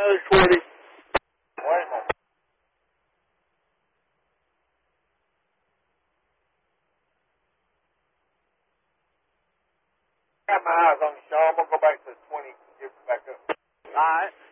another 20. Wait a minute. I got my eyes on you, Sean. I'm going to go back to the 20 and give it back up. All right.